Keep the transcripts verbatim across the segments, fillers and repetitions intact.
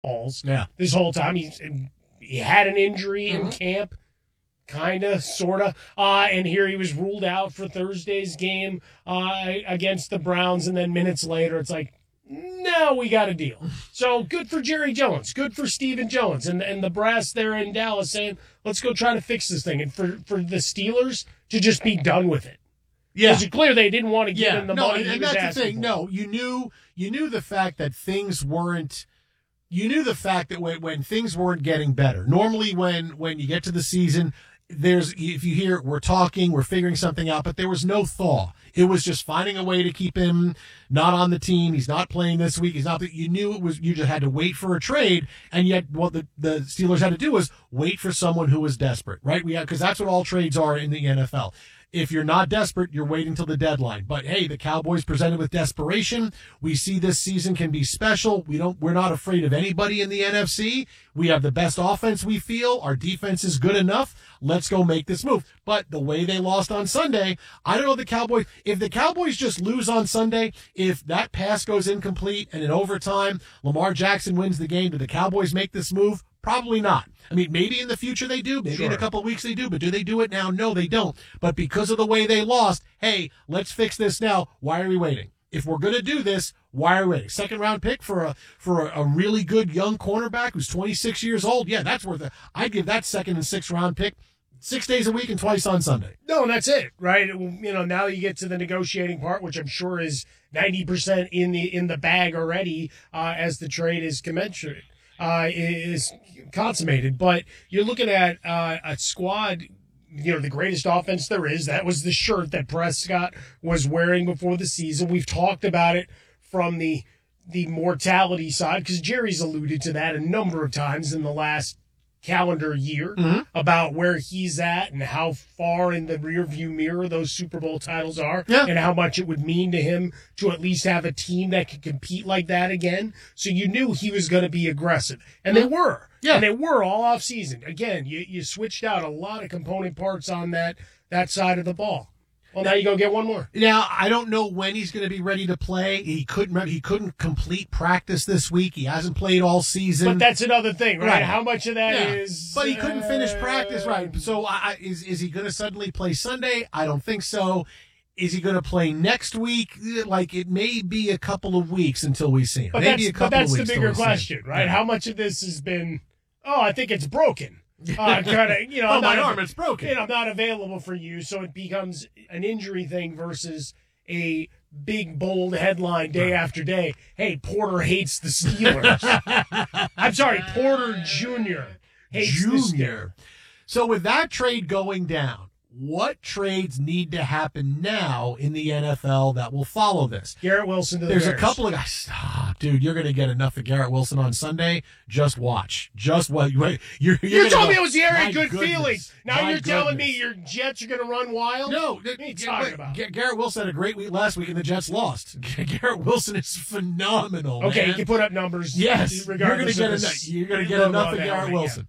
balls Yeah. this whole time. He's, he had an injury in mm-hmm. camp, kind of, sort of, uh, and here he was ruled out for Thursday's game uh, against the Browns, and then minutes later it's like, no, we got a deal. So good for Jerry Jones, good for Stephen Jones, and, and the brass there in Dallas saying, let's go try to fix this thing, and for, for the Steelers to just be done with it. Yeah, it's clear they didn't want to give yeah. him the no, money. And, he and was that's the thing. for. No, you knew you knew the fact that things weren't. You knew the fact that when, when things weren't getting better. Normally, when when you get to the season, there's if you hear we're talking, we're figuring something out, but there was no thaw. It was just finding a way to keep him not on the team. He's not playing this week. He's not. You knew it was. You just had to wait for a trade, and yet what the, the Steelers had to do was wait for someone who was desperate, right? We because that's what all trades are in the N F L. If you're not desperate, you're waiting till the deadline. But hey, the Cowboys presented with desperation. We see this season can be special. We don't, we're not afraid of anybody in the N F C. We have the best offense, we feel. Our defense is good enough. Let's go make this move. But the way they lost on Sunday, I don't know the Cowboys. If the Cowboys just lose on Sunday, if that pass goes incomplete and in overtime, Lamar Jackson wins the game, do the Cowboys make this move? Probably not. I mean, maybe in the future they do. Maybe sure. in a couple of weeks they do. But do they do it now? No, they don't. But because of the way they lost, hey, let's fix this now. Why are we waiting? If we're going to do this, why are we waiting? Second round pick for a for a, a really good young cornerback who's twenty-six years old. Yeah, that's worth it. I'd give that second and sixth round pick six days a week and twice on Sunday. No, and that's it, right? You know, now you get to the negotiating part, which I'm sure is ninety percent in the in the bag already uh, as the trade is commensurate. Uh, is consummated, but you're looking at uh, a squad, you know, the greatest offense there is. That was the shirt that Prescott was wearing before the season. We've talked about it from the the mortality side because Jerry's alluded to that a number of times in the last calendar year mm-hmm. about where he's at and how far in the rearview mirror those Super Bowl titles are yeah. and how much it would mean to him to at least have a team that could compete like that again. So you knew he was going to be aggressive. And mm-hmm. they were. Yeah. And they were all off season. Again, you, you switched out a lot of component parts on that that side of the ball. Well, now you go get one more. Now, I don't know when he's going to be ready to play. He couldn't he couldn't complete practice this week. He hasn't played all season. But that's another thing, right? right. How much of that yeah. is... But he couldn't uh, finish practice, right? So I, is, is he going to suddenly play Sunday? I don't think so. Is he going to play next week? Like, it may be a couple of weeks until we see him. But Maybe that's, a couple but that's of weeks the bigger question, right? Yeah. How much of this has been, oh, I think it's broken. Uh, kind of, you know, oh, my not, arm, it's broken. You know, not available for you, so it becomes an injury thing versus a big, bold headline day right. after day. Hey, Porter hates the Steelers. I'm sorry, Porter Junior hates Junior. the Steelers. So with that trade going down, what trades need to happen now in the N F L that will follow this? Garrett Wilson to the There's Bears. a couple of guys. Stop, dude. You're going to get enough of Garrett Wilson on Sunday. Just watch. Just what you're. you're you told go, me it was the area of good goodness, feelings. Now you're goodness. telling me your Jets are going to run wild? No. What are you talking about? Garrett Wilson had a great week last week, and the Jets lost. Garrett Wilson is phenomenal. Okay, man. you can put up numbers. Yes, you're going to get of enough. You're going to get enough of Garrett Wilson.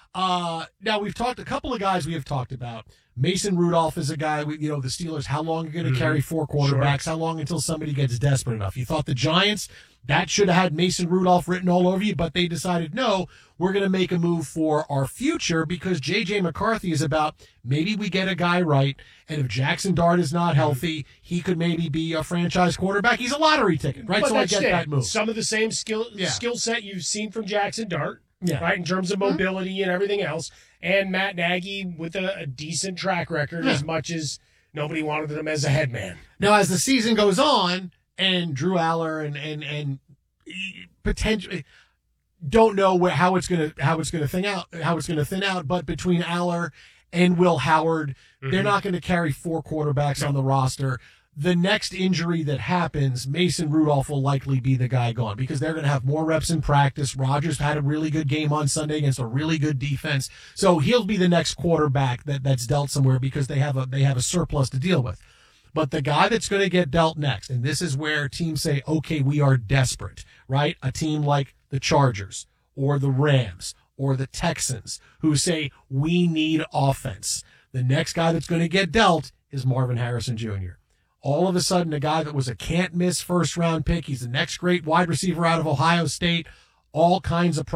Uh, now we've talked a couple of guys we have talked about. Mason Rudolph is a guy, we, you know, the Steelers, how long are you going to mm-hmm. carry four quarterbacks? Sure. How long until somebody gets desperate enough? You thought the Giants, that should have had Mason Rudolph written all over you, but they decided, no, we're going to make a move for our future because J J McCarthy is about maybe we get a guy right, and if Jackson Dart is not healthy, he could maybe be a franchise quarterback. He's a lottery ticket, right? But so I get it. that move. Some of the same skill yeah. skill set you've seen from Jackson Dart. Yeah. Right, in terms of mobility mm-hmm. and everything else. And Matt Nagy with a, a decent track record yeah. as much as nobody wanted him as a head man. Now, as the season goes on, and Drew Aller and and and potentially don't know where, how it's gonna how it's gonna thin out how it's gonna thin out, but between Aller and Will Howard, mm-hmm. they're not going to carry four quarterbacks no. on the roster. The next injury that happens, Mason Rudolph will likely be the guy gone because they're going to have more reps in practice. Rodgers had a really good game on Sunday against a really good defense. So he'll be the next quarterback that, that's dealt somewhere because they have a they have a surplus to deal with. But the guy that's going to get dealt next, and this is where teams say, okay, we are desperate, right? A team like the Chargers or the Rams or the Texans who say, we need offense. The next guy that's going to get dealt is Marvin Harrison Junior All of a sudden, a guy that was a can't-miss first-round pick, he's the next great wide receiver out of Ohio State. all kinds of